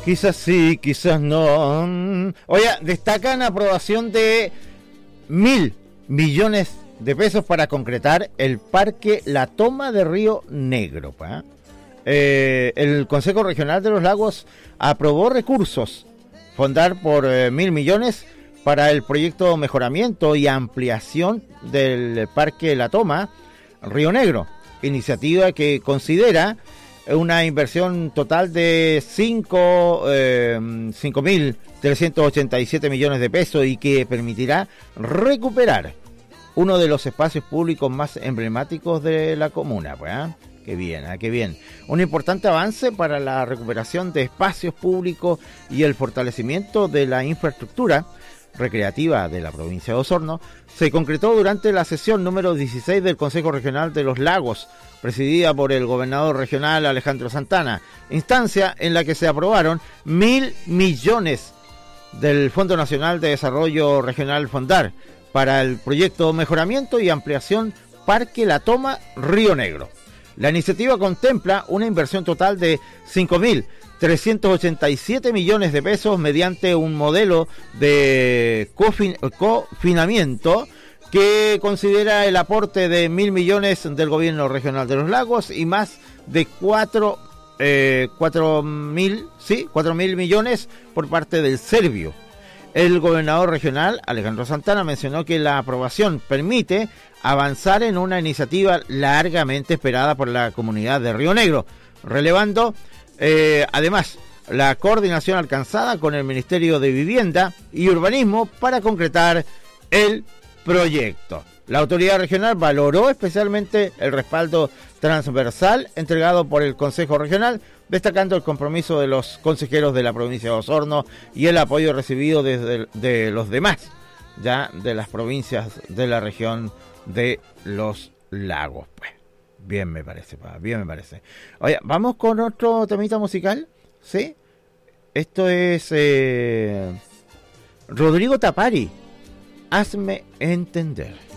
Quizás sí, quizás no. Oye, destacan aprobación de 1.000 millones de pesos para concretar el Parque La Toma de Río Negro. El Consejo Regional de los Lagos aprobó recursos, fondar por 1.000 millones para el proyecto mejoramiento y ampliación del Parque La Toma Río Negro, iniciativa que considera una inversión total de 5.387 millones de pesos y que permitirá recuperar uno de los espacios públicos más emblemáticos de la comuna. Qué bien, qué bien. Un importante avance para la recuperación de espacios públicos y el fortalecimiento de la infraestructura recreativa de la provincia de Osorno se concretó durante la sesión número 16 del Consejo Regional de los Lagos, presidida por el gobernador regional Alejandro Santana, instancia en la que se aprobaron 1.000 millones del Fondo Nacional de Desarrollo Regional Fondar para el proyecto Mejoramiento y Ampliación Parque La Toma Río Negro. La iniciativa contempla una inversión total de 5.387 millones de pesos mediante un modelo de cofinamiento que considera el aporte de 1.000 millones del Gobierno Regional de los Lagos y más de 4.000 millones por parte del Servio. El gobernador regional, Alejandro Santana, mencionó que la aprobación permite avanzar en una iniciativa largamente esperada por la comunidad de Río Negro, relevando además la coordinación alcanzada con el Ministerio de Vivienda y Urbanismo para concretar el proyecto. La autoridad regional valoró especialmente el respaldo transversal entregado por el Consejo Regional, destacando el compromiso de los consejeros de la provincia de Osorno y el apoyo recibido de los demás, ya de las provincias de la región de los lagos. Pues bien me parece, bien me parece. Oye, vamos con otro temita musical, ¿sí? Esto es Rodrigo Tapari, Hazme Entender.